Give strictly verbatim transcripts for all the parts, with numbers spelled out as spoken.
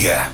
kelyje.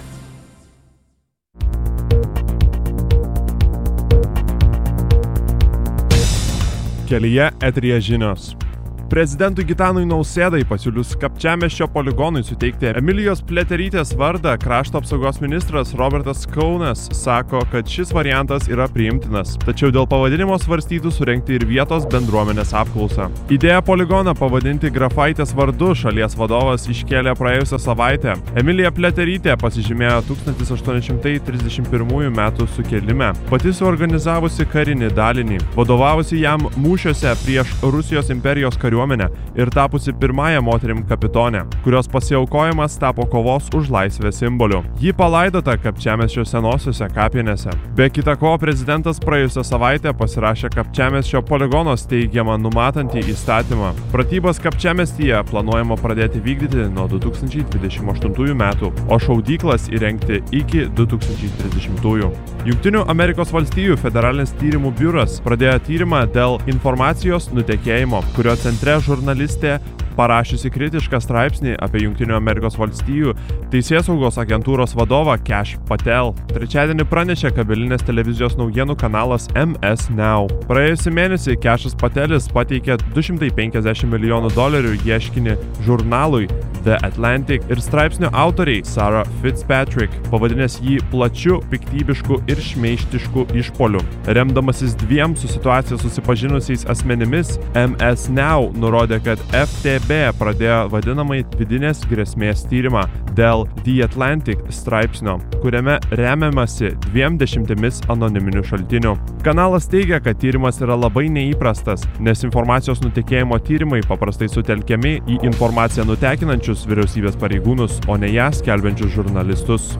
Kelyje eteryje žinios. Prezidentui Gitanui Nausėdai pasiūlius Kapčiamiesčio poligonui suteikti Emilijos Pliaterytės vardą, krašto apsaugos ministras Robertas Kaunas sako, kad šis variantas yra priimtinas, tačiau dėl pavadinimo svarstytų surengti ir vietos bendruomenės apklausą. Idėją poligoną pavadinti Grafaitės vardu šalies vadovas iškėlė praėjusią savaitę. Emilija Pliaterytė pasižymėjo tūkstantis aštuoni šimtai trisdešimt pirmųjų metų sukilime, pati suorganizavusi karinį dalinį, vadovavusi jam mūšiuose prieš Rusijos imperijos kariuomenę ir tapusi pirmąją moterim kapitonę, kurios pasiaukojimas tapo kovos už laisvę simboliu. Ji palaidota Kapčiamiesčio senosiuose kapinėse. Be kita ko, prezidentas praėjusią savaitę pasirašė Kapčiamiesčio poligono steigiamą numatantį įstatymą. Pratybas Kapčiamiestyje planuojama pradėti vykdyti nuo du tūkstančiai dvidešimt aštuntųjų metų, o šaudyklas įrengti iki du tūkstančiai trisdešimtųjų. Jungtinių Amerikos valstijų federalinis tyrimų biuras pradėjo tyrimą dėl informacijos nutekėjimo, kurio centre žurnalistė parašiusi kritišką straipsnį apie Jungtinių Amerikos valstijų teisėsaugos agentūros vadovą Kash Patel. Trečiadienį pranešė kabelinės televizijos naujienų kanalas M S Now. Praėjusį mėnesį Kashas Patelis pateikė du šimtai penkiasdešimt milijonų dolerių ieškinį žurnalui The Atlantic ir straipsnio autoriai Sarah Fitzpatrick, pavadinęs jį plačiu, piktybišku ir šmeižtišku išpoliu. Remdamasis dviem su situacija susipažinusiais asmenimis, M S Now nurodė, kad F T B pradėjo vadinamai vidinės grėsmės tyrimą dėl The Atlantic straipsnio, kuriame remiamasi dviem dešimtimis anoniminių šaltinių. Kanalas teigia, kad tyrimas yra labai neįprastas, nes informacijos nutekėjimo tyrimai paprastai sutelkiami į informaciją nutekinančius vyriausybės pareigūnus, o ne ją skelbiančius žurnalistus.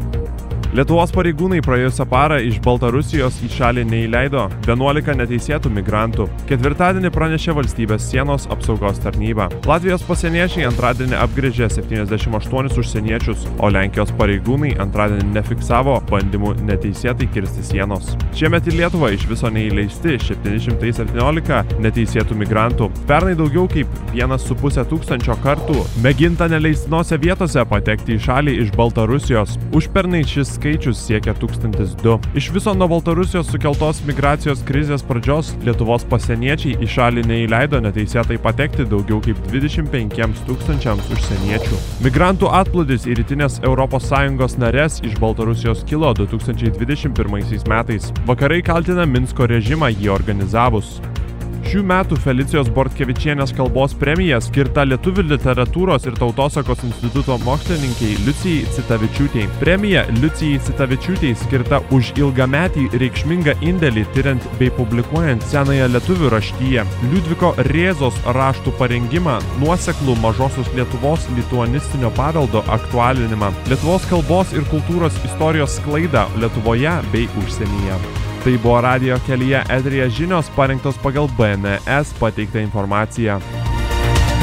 Lietuvos pareigūnai praėjusią parą iš Baltarusijos į šalį neįleido vienuolika neteisėtų migrantų. Ketvirtadienį pranešė valstybės sienos apsaugos tarnyba. Latvijos pasieniečiai antradienį apgręžė septyniasdešimt aštuonis užsieniečius, o Lenkijos pareigūnai antradienį nefiksavo bandymų neteisėtai kirsti sienos. Šiemet į Lietuvą iš viso neįleisti septyni šimtai septyniolika neteisėtų migrantų. Pernai daugiau kaip vienas su pusė tūkstančio kartų mėginta neleistinose vietose patekti į šalį iš Baltarusijos. Užpernai šis skaičius siekia tūkstantis du. Iš viso nuo Baltarusijos sukeltos migracijos krizės pradžios Lietuvos pasieniečiai į šalį neįleido neteisėtai patekti daugiau kaip dvidešimt penkiems tūkstančiams užsieniečių. Migrantų atplūdis į rytinės Europos Sąjungos nares iš Baltarusijos kilo du tūkstančiai dvidešimt pirmaisiais metais. Vakarai kaltina Minsko režimą jį organizavus. Šių metų Felicijos Bortkevičienės kalbos premija skirta Lietuvių literatūros ir tautosakos instituto mokslininkiai Liucijai Citavičiūtei. Premija Liucijai Citavičiūtei skirta už ilgametį reikšmingą indėlį tiriant bei publikuojant senąją lietuvių raštiją, Liudviko Rėzos raštų parengimą, nuoseklų mažosios Lietuvos lituanistinio paveldo aktualinimą, Lietuvos kalbos ir kultūros istorijos sklaidą Lietuvoje bei užsienyje. Tai buvo radijo kelyje eteryje žinios parengtos pagal B N S pateiktą informaciją.